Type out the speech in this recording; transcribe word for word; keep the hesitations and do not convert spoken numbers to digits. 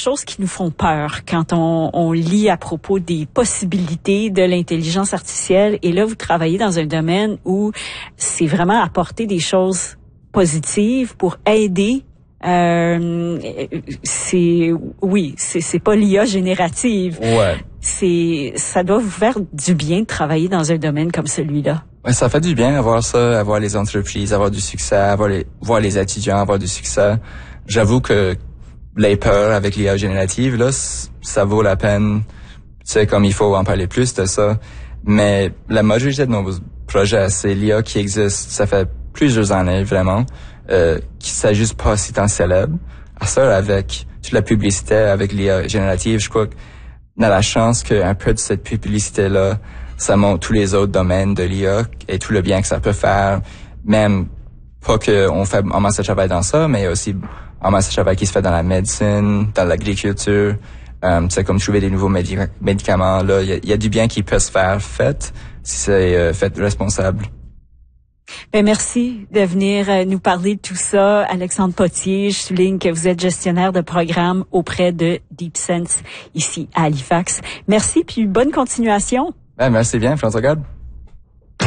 choses qui nous font peur quand on, on lit à propos des possibilités de l'intelligence artificielle. Et là, vous travaillez dans un domaine où c'est vraiment apporter des choses positives pour aider. Euh, c'est oui, c'est c'est pas l'I A générative. Ouais. C'est ça doit vous faire du bien de travailler dans un domaine comme celui-là. Ouais, ça fait du bien avoir ça, avoir les entreprises, avoir du succès, avoir les voir les étudiants avoir du succès. J'avoue que les peurs avec l'I A générative là, ça vaut la peine. Tu sais, comme il faut en parler plus de ça. Mais la majorité de nos projets, c'est l'I A qui existe. Ça fait plusieurs années vraiment. Euh, qui s'ajuste pas si tant célèbre. À ça, avec toute la publicité, avec l'I A générative, je crois qu'on a la chance qu'un peu de cette publicité-là, ça montre tous les autres domaines de l'I A et tout le bien que ça peut faire. Même pas qu'on fait en masse de travail dans ça, mais aussi en masse de travail qui se fait dans la médecine, dans l'agriculture. Euh, c'est comme trouver des nouveaux médic- médicaments. Là, il y, y a du bien qui peut se faire fait si c'est euh, fait responsable. Ben merci de venir euh, nous parler de tout ça, Alexandre Potier. Je souligne que vous êtes gestionnaire de programme auprès de DeepSense ici à Halifax. Merci puis bonne continuation. Ben, merci bien, François Gade.